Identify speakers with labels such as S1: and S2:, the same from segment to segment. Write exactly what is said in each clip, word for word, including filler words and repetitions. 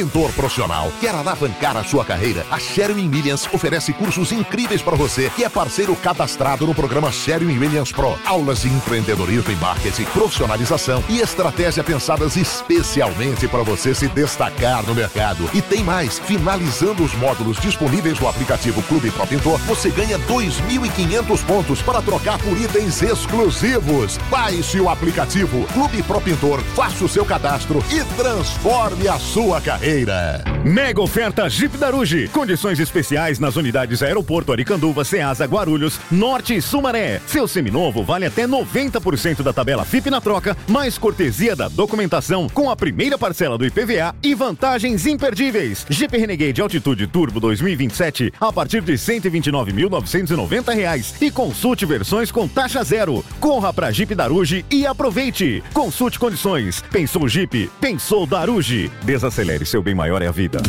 S1: Pintor profissional. Quer alavancar a sua carreira? A Sherwin Williams oferece cursos incríveis para você, que é parceiro cadastrado no programa Sherwin Williams Pro. Aulas de empreendedorismo e marketing, profissionalização e estratégia pensadas especialmente para você se destacar no mercado. E tem mais, finalizando os módulos disponíveis no aplicativo Clube Pro Pintor, você ganha dois mil e quinhentos pontos para trocar por itens exclusivos. Baixe o aplicativo Clube Pro Pintor, faça o seu cadastro e transforme a sua carreira.
S2: Mega oferta Jeep Daruge. Condições especiais nas unidades Aeroporto, Aricanduva, Ceasa, Guarulhos, Norte e Sumaré. Seu seminovo vale até noventa por cento da tabela F I P na troca, mais cortesia da documentação com a primeira parcela do I P V A e vantagens imperdíveis. Jeep Renegade Altitude Turbo dois mil e vinte e sete a partir de cento e vinte e nove mil novecentos e noventa reais e consulte versões com taxa zero. Corra para Jeep Daruge e aproveite. Consulte condições. Pensou Jeep? Pensou Daruge. Desacelere, seu bem maior é a vida.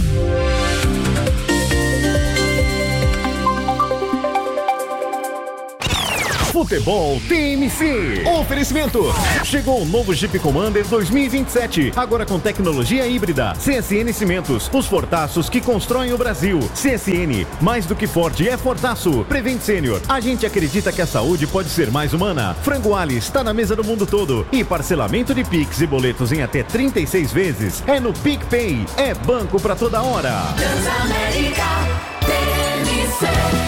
S2: Futebol T M C. Oferecimento. Chegou o novo Jeep Commander dois mil e vinte e sete. Agora com tecnologia híbrida. C S N Cimentos. Os fortaços que constroem o Brasil. C S N. Mais do que forte é fortaço. Prevent Sênior. A gente acredita que a saúde pode ser mais humana. Frango Ali está na mesa do mundo todo. E parcelamento de Pix e boletos em até trinta e seis vezes. É no PicPay. É banco pra toda hora.
S3: Transamérica T M C.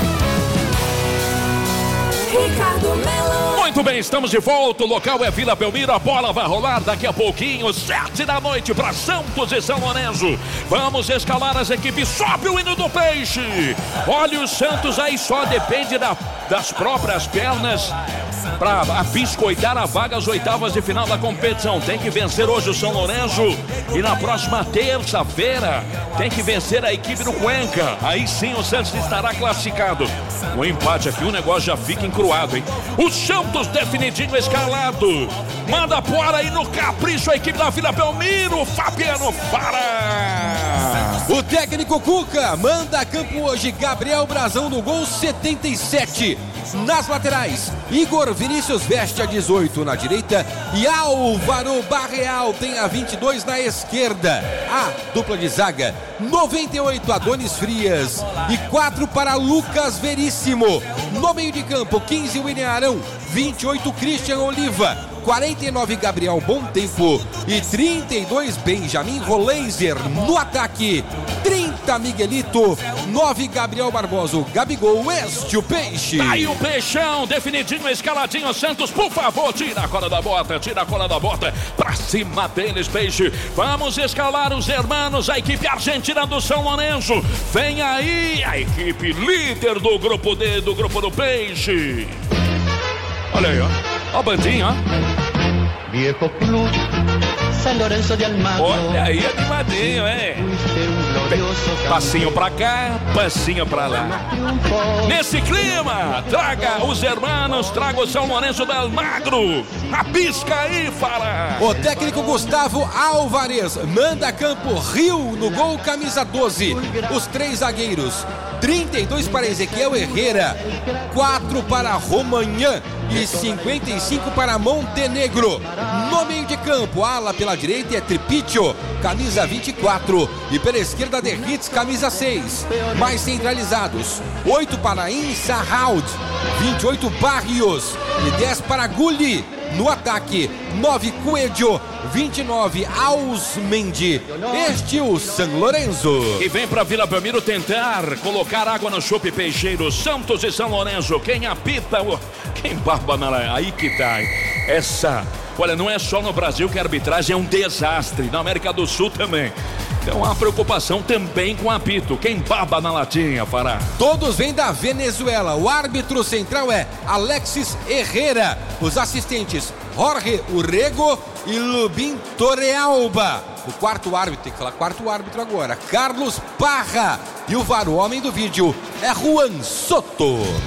S3: Ricardo Melo.
S4: Muito bem, estamos de volta. O local é Vila Belmiro. A bola vai rolar daqui a pouquinho, sete da noite, para Santos e São Lourenço. Vamos escalar as equipes. Sobe o hino do Peixe. Olha, o Santos aí só depende da, das próprias pernas para biscoitar a vaga às oitavas de final da competição. Tem que vencer hoje o São Lourenço e na próxima terça-feira tem que vencer a equipe do Cuenca. Aí sim o Santos estará classificado. O empate aqui, o negócio já fica encruado, hein? O Santos definidinho escalado. Manda fora aí no capricho a equipe da Vila Belmiro. Fabiano para.
S5: O técnico Cuca manda a campo hoje Gabriel Brazão no gol setenta e sete. Nas laterais, Igor Vinícius veste a dezoito na direita e Álvaro Barreal tem a vinte e dois na esquerda. A dupla de zaga, noventa e oito Adonis Frias e quatro para Lucas Veríssimo. No meio de campo, quinze William Arão, vinte e oito Christian Oliva, quarenta e nove Gabriel Bom Tempo e trinta e dois Benjamin Rolenzer. No ataque, trinta Miguelito, nove Gabriel Barbosa, Gabigol, este o Peixe.
S4: Tá aí o Peixão, definidinho, escaladinho. Santos, por favor, tira a cola da bota, tira a cola da bota, pra cima deles, Peixe. Vamos escalar os hermanos, a equipe argentina do São Lourenço. Vem aí a equipe líder do grupo D, do grupo do Peixe. Olha aí, ó, ó a bandinha, ó.
S6: Viejo club, San Lorenzo de Almagro.
S4: Olha aí, animadinho, hein? Passinho pra cá, passinho pra lá. Nesse clima, traga os hermanos, traga o São Lourenço de Almagro. Rabisca aí, fala.
S5: O técnico Gustavo Álvares manda a campo Rio no gol, camisa doze. Os três zagueiros, trinta e dois para Ezequiel Herrera, quatro para Romanhã e cinquenta e cinco para Montenegro. No meio de campo, ala pela direita é Tripiccio, camisa vinte e quatro, e pela esquerda Derritz, camisa seis. Mais centralizados, oito para Insahaud, vinte e oito Barrios e dez para Gulli. No ataque, nove Coelho, vinte e nove Ausmendi. Este o São Lourenço.
S4: E vem pra Vila Belmiro tentar colocar água no chope Peixeiro. Santos e São Lourenço. Quem apita, quem barba na... Aí que tá. Essa, olha, não é só no Brasil que a arbitragem é um desastre. Na América do Sul também. Então há preocupação também com o apito. Quem baba na latinha, fará.
S5: Todos vêm da Venezuela. O árbitro central é Alexis Herrera. Os assistentes Jorge Urrego e Lubin Torrealba. O quarto árbitro, tem que falar quarto árbitro agora, Carlos Parra. E o V A R, o homem do vídeo, é Juan Soto.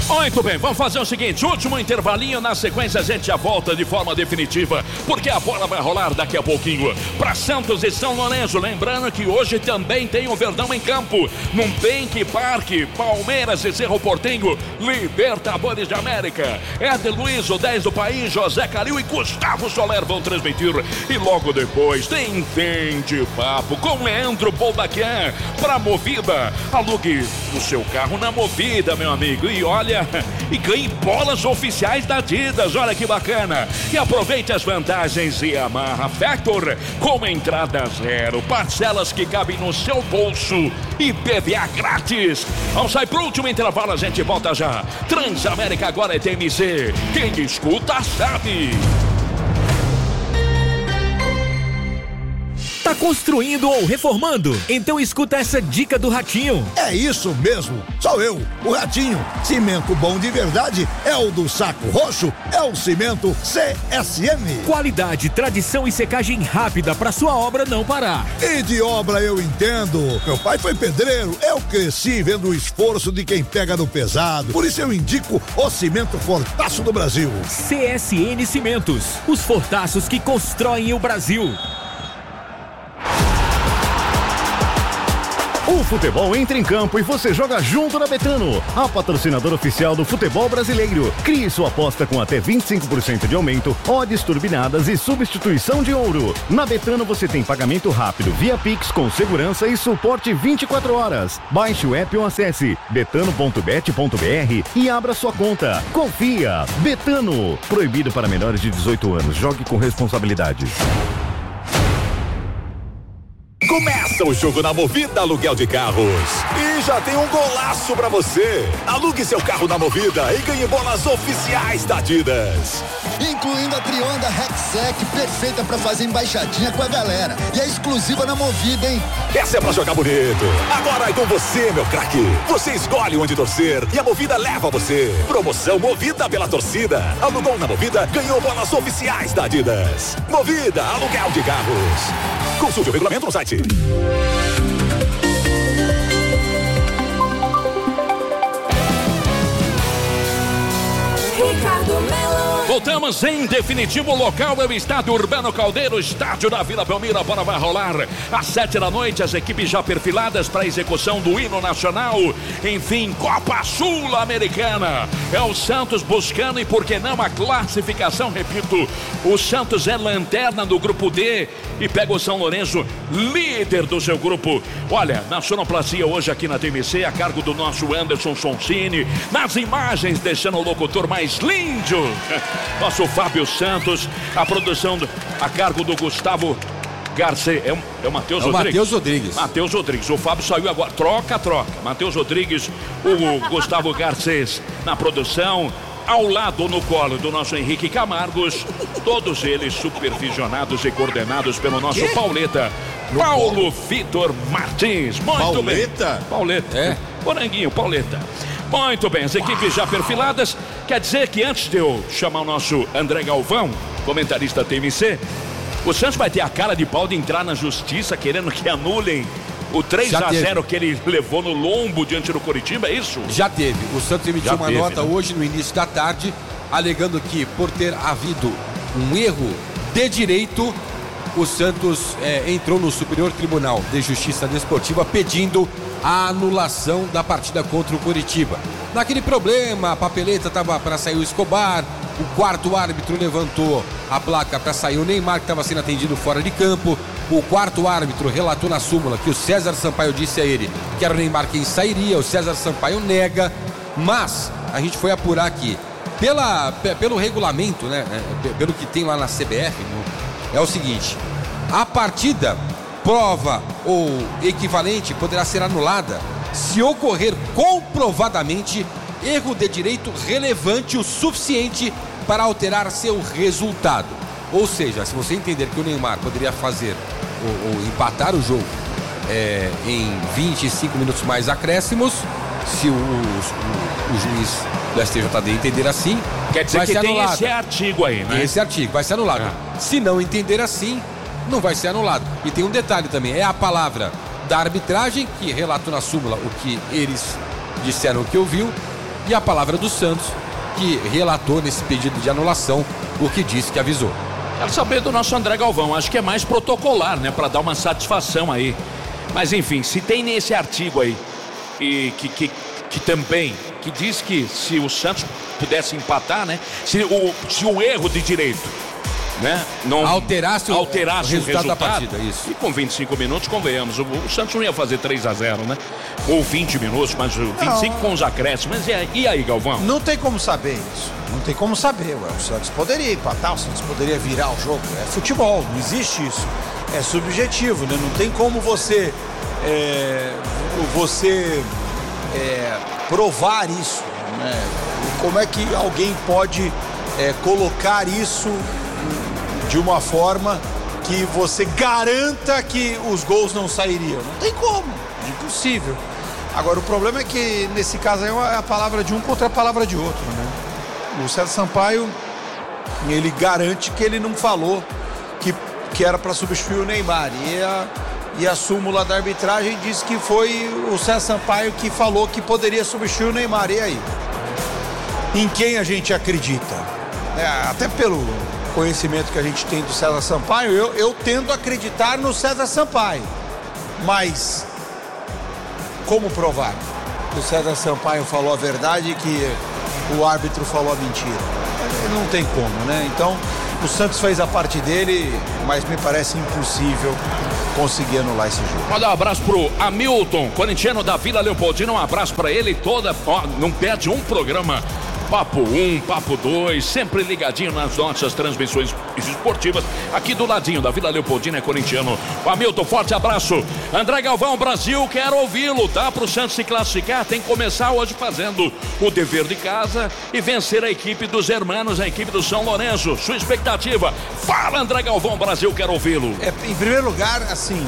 S4: Muito bem, vamos fazer o seguinte, último intervalinho, na sequência a gente já volta de forma definitiva, porque a bola vai rolar daqui a pouquinho para Santos e São Lourenço. Lembrando que hoje também tem o Verdão em campo, num Bank Parque, Palmeiras e Cerro Porteño, Libertadores de América. Éder Luiz, o dez do país, José Calil e Gustavo Soler vão transmitir. E logo depois tem Vende Papo com Leandro Boldaquian para Movida. Alugue o seu carro na Movida, meu amigo, e olha, e ganhe bolas oficiais da Adidas, olha que bacana. E aproveite as vantagens Yamaha Factor, com entrada zero, parcelas que cabem no seu bolso e I P V A grátis. Vamos sair pro último intervalo, a gente volta já. Transamérica agora é T M C, quem escuta sabe.
S7: Tá construindo ou reformando? Então escuta essa dica do Ratinho.
S8: É isso mesmo, sou eu, o Ratinho. Cimento bom de verdade é o do Saco Roxo, é o cimento C S M.
S7: Qualidade, tradição e secagem rápida para sua obra não parar.
S8: E de obra eu entendo. Meu pai foi pedreiro, eu cresci vendo o esforço de quem pega no pesado. Por isso eu indico o cimento Fortaço do Brasil.
S7: C S N Cimentos, os fortaços que constroem o Brasil.
S2: O futebol entra em campo e você joga junto na Betano, a patrocinadora oficial do futebol brasileiro. Crie sua aposta com até vinte e cinco por cento de aumento, odds turbinadas e substituição de ouro. Na Betano você tem pagamento rápido via Pix com segurança e suporte vinte e quatro horas. Baixe o app ou acesse betano ponto bet ponto br e abra sua conta. Confia! Betano. Proibido para menores de dezoito anos. Jogue com responsabilidade.
S9: Começa o jogo na Movida Aluguel de Carros. E já tem um golaço pra você. Alugue seu carro na Movida e ganhe bolas oficiais da Adidas.
S10: Incluindo a Trionda Rexec, perfeita pra fazer embaixadinha com a galera. E é exclusiva na Movida, hein?
S9: Essa é pra jogar bonito. Agora é com você, meu craque. Você escolhe onde torcer e a Movida leva você. Promoção Movida pela torcida. Alugou na Movida, ganhou bolas oficiais da Adidas. Movida Aluguel de Carros. Consulte o regulamento no site.
S3: Ricardo Melo.
S4: Voltamos em definitivo, o local é o Estádio Urbano Caldeiro, estádio da Vila Belmiro. A bola vai rolar às sete da noite, as equipes já perfiladas para a execução do hino nacional. Enfim, Copa Sul-Americana. É o Santos buscando e por que não a classificação, repito, o Santos é lanterna do grupo D e pega o São Lourenço, líder do seu grupo. Olha, na sonoplastia hoje aqui na T M C, a cargo do nosso Anderson Sonsini, nas imagens deixando o locutor mais lindo, nosso Fábio Santos, a produção do, a cargo do Gustavo Garcês, é, é o Matheus
S5: é
S4: Rodrigues.
S5: Matheus Rodrigues.
S4: Matheus Rodrigues, o Fábio saiu agora, troca, troca. Matheus Rodrigues, o Gustavo Garcês na produção, ao lado no colo do nosso Henrique Camargos, todos eles supervisionados e coordenados pelo nosso que? Pauleta, no Paulo colo. Vitor Martins. Muito
S5: Pauleta?
S4: bem. Pauleta? É. Poranguinho, Pauleta. Muito bem, as equipes já perfiladas. Quer dizer que antes de eu chamar o nosso André Galvão, comentarista T M C, o Santos vai ter a cara de pau de entrar na justiça querendo que anulem o três a zero que ele levou no lombo diante do Coritiba, é isso?
S5: Já teve. O Santos emitiu Já uma teve, nota né? hoje no início da tarde, alegando que por ter havido um erro de direito, o Santos é, entrou no Superior Tribunal de Justiça Desportiva pedindo a anulação da partida contra o Coritiba. Naquele problema, a papeleta estava para sair o Escobar, o quarto árbitro levantou a placa para sair o Neymar, que estava sendo atendido fora de campo. O quarto árbitro relatou na súmula que o César Sampaio disse a ele que era o Neymar quem sairia. O César Sampaio nega, mas a gente foi apurar aqui pela, pelo regulamento, né, pelo que tem lá na C B F, é o seguinte: a partida, prova ou equivalente poderá ser anulada se ocorrer comprovadamente erro de direito relevante o suficiente para alterar seu resultado. Ou seja, se você entender que o Neymar poderia fazer ou, ou empatar o jogo é, em vinte e cinco minutos mais acréscimos, se o, o, o, o juiz do S T J D entender assim,
S4: quer dizer
S5: vai
S4: que
S5: ser
S4: tem
S5: anulado.
S4: Esse artigo aí, né?
S5: Esse artigo vai ser anulado.
S4: Ah.
S5: Se não entender assim, não vai ser anulado. E tem um detalhe também, é a palavra da arbitragem que relatou na súmula o que eles disseram que ouviu, E a palavra do Santos, que relatou nesse pedido de anulação o que disse que avisou.
S4: Quero saber do nosso André Galvão, acho que é mais protocolar, né, para dar uma satisfação aí. Mas enfim, se tem nesse artigo aí, e que, que, que também, que diz que se o Santos pudesse empatar, né, se o, se o erro de direito, né, não
S5: alterasse o,
S4: alterasse
S5: o,
S4: o
S5: resultado,
S4: resultado
S5: da partida, isso.
S4: E com vinte e cinco minutos, convenhamos, o, o Santos não ia fazer três a zero, né, ou vinte minutos, mas vinte e cinco não. Com os acréscimos. Mas e aí, e aí, Galvão?
S11: Não tem como saber isso, não tem como saber, ué. O Santos poderia empatar, o Santos poderia virar o jogo, é futebol, não existe isso, é subjetivo, né? Não tem como você é, você é, provar isso, né? Como é que alguém pode é, colocar isso de uma forma que você garanta que os gols não sairiam? Não tem como, é impossível. Agora, o problema é que nesse caso aí é a palavra de um contra a palavra de outro, né? O César Sampaio, ele garante que ele não falou que, que era para substituir o Neymar, e a, e a súmula da arbitragem diz que foi o César Sampaio que falou que poderia substituir o Neymar. E aí? Em quem a gente acredita? É, até pelo conhecimento que a gente tem do César Sampaio, eu, eu tendo a acreditar no César Sampaio. Mas como provar que o César Sampaio falou a verdade e que o árbitro falou a mentira? Não tem como, né? Então, o Santos fez a parte dele, mas me parece impossível conseguir anular esse jogo.
S4: Mandar um abraço pro Hamilton, corintiano da Vila Leopoldina, um abraço pra ele toda, ó, não perde um programa. Papo um, Papo dois, sempre ligadinho nas nossas transmissões esportivas, aqui do ladinho da Vila Leopoldina, é corintiano. O Hamilton, forte abraço. André Galvão, Brasil, quero ouvi-lo, tá? Pro Santos se classificar, tem que começar hoje fazendo o dever de casa e vencer a equipe dos hermanos, a equipe do São Lourenço. Sua expectativa? Fala, André Galvão, Brasil, quero ouvi-lo.
S11: É, em primeiro lugar, assim,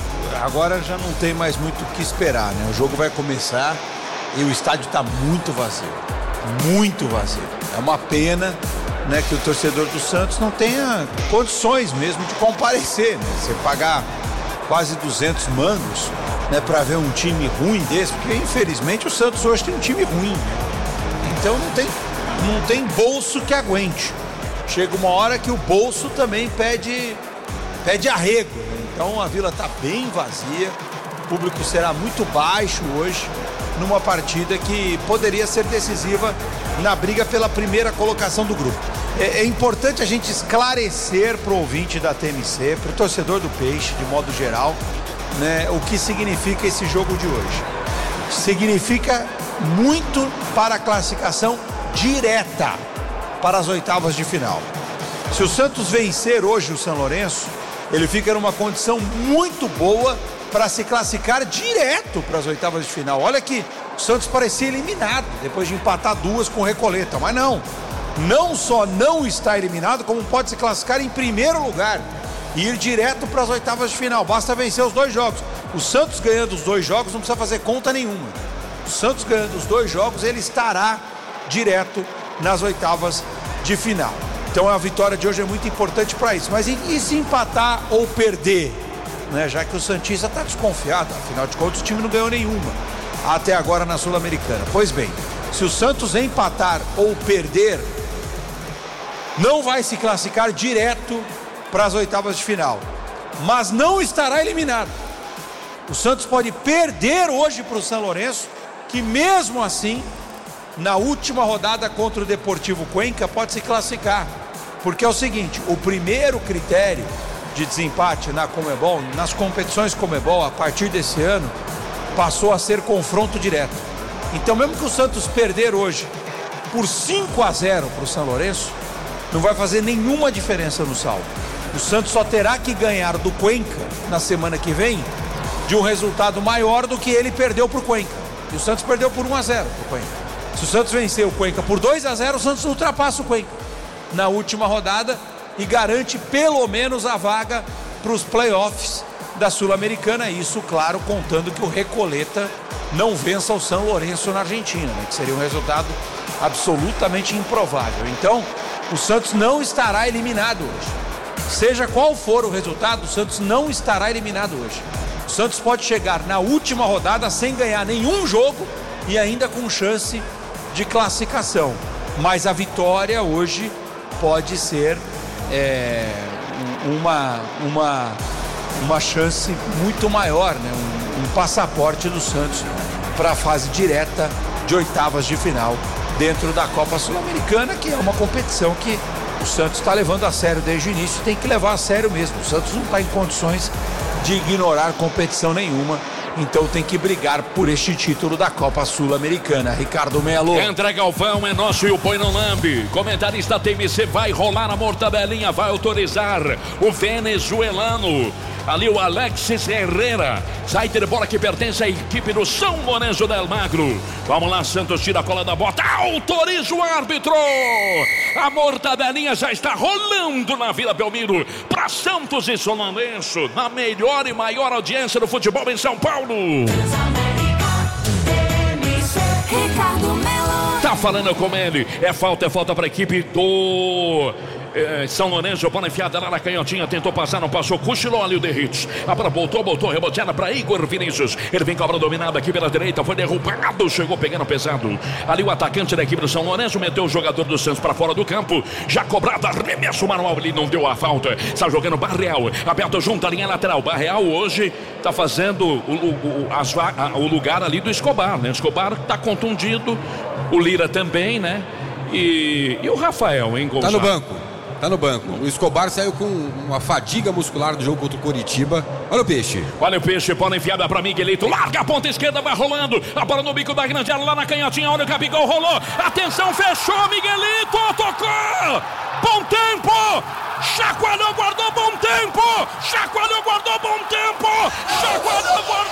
S11: agora já não tem mais muito o que esperar, né? O jogo vai começar e o estádio tá muito vazio. Muito vazio. É uma pena, né, que o torcedor do Santos não tenha condições mesmo de comparecer, né? Você pagar quase duzentos mangos, né, para ver um time ruim desse, porque infelizmente o Santos hoje tem um time ruim, né? Então não tem, não tem bolso que aguente. Chega uma hora que o bolso também pede, pede arrego, né? Então a Vila tá bem vazia, o público será muito baixo hoje, numa partida que poderia ser decisiva na briga pela primeira colocação do grupo. É, é importante a gente esclarecer para o ouvinte da T M C, para o torcedor do Peixe, de modo geral, né, o que significa esse jogo de hoje. Significa muito para a classificação direta para as oitavas de final. Se o Santos vencer hoje o São Lourenço, ele fica numa condição muito boa para se classificar direto para as oitavas de final. Olha que o Santos parecia eliminado depois de empatar duas com o Recoleta, mas não, não só não está eliminado, como pode se classificar em primeiro lugar e ir direto para as oitavas de final. Basta vencer os dois jogos. O Santos ganhando os dois jogos não precisa fazer conta nenhuma. O Santos ganhando os dois jogos, ele estará direto nas oitavas de final. Então a vitória de hoje é muito importante para isso. Mas e, e se empatar ou perder? Né, já que o Santista está desconfiado, afinal de contas o time não ganhou nenhuma até agora na Sul-Americana. Pois bem, se o Santos empatar ou perder, não vai se classificar direto para as oitavas de final, mas não estará eliminado. O Santos pode perder hoje para o São Lourenço, que mesmo assim, na última rodada contra o Deportivo Cuenca, pode se classificar, porque é o seguinte, o primeiro critério de desempate na Conmebol, nas competições Conmebol, a partir desse ano, passou a ser confronto direto. Então, mesmo que o Santos perder hoje por cinco a zero para o São Lourenço, não vai fazer nenhuma diferença no saldo. O Santos só terá que ganhar do Cuenca na semana que vem de um resultado maior do que ele perdeu para o Cuenca. E o Santos perdeu por um a zero para o Cuenca. Se o Santos vencer o Cuenca por dois a zero, o Santos ultrapassa o Cuenca na última rodada e garante pelo menos a vaga para os playoffs da Sul-Americana. Isso, claro, contando que o Recoleta não vença o São Lourenço na Argentina, né, que seria um resultado absolutamente improvável. Então, o Santos não estará eliminado hoje. Seja qual for o resultado, o Santos não estará eliminado hoje. O Santos pode chegar na última rodada sem ganhar nenhum jogo e ainda com chance de classificação. Mas a vitória hoje pode ser é, uma, uma, uma chance muito maior, né? um, um passaporte do Santos para a fase direta de oitavas de final dentro da Copa Sul-Americana, que é uma competição que o Santos está levando a sério desde o início, tem que levar a sério mesmo. O Santos não está em condições de ignorar competição nenhuma, então tem que brigar por este título da Copa Sul-Americana. Ricardo Melo.
S4: André Galvão é nosso e o Põe no Lambe. Comentarista T M C, vai rolar a mortadelinha, vai autorizar o venezuelano. Ali o Alexis Herrera. Saída de bola que pertence à equipe do São Lourenço de Almagro. Vamos lá, Santos tira a cola da bota. Autoriza o árbitro. A mortadelinha já está rolando na Vila Belmiro. Para Santos e São Lourenço. Na melhor e maior audiência do futebol em São Paulo.
S3: Ricardo Melo.
S4: Tá falando com ele. É falta, é falta para a equipe do... É, São Lourenço, bola enfiada lá na canhotinha, tentou passar, não passou, cochilou ali o Derrites. A bola voltou, voltou, reboteada para Igor Vinícius. Ele vem com a bola dominada aqui pela direita, foi derrubado, chegou pegando pesado. Ali o atacante da equipe do São Lourenço meteu o jogador do Santos para fora do campo. Já cobrado, arremesso manual, ele não deu a falta. Está jogando Barreal, aberto junto à linha lateral. Barreal hoje está fazendo o, o, o, as, a, o lugar ali do Escobar, né? Escobar está contundido, o Lira também, né? E, e o Rafael, hein?
S5: Tá no banco. Tá no banco. O Escobar saiu com uma fadiga muscular do jogo contra o Coritiba. Olha o Peixe.
S4: Olha o Peixe, bola enfiada para Miguelito. Larga a ponta esquerda, vai rolando. A bola no bico da grande área, lá na canhotinha. Olha o Gabigol, rolou. Atenção, fechou, Miguelito. Tocou. Bom tempo. Chacoalhou, guardou, bom tempo. Chacoalhou, guardou, bom tempo. Chacoalhou, guardou.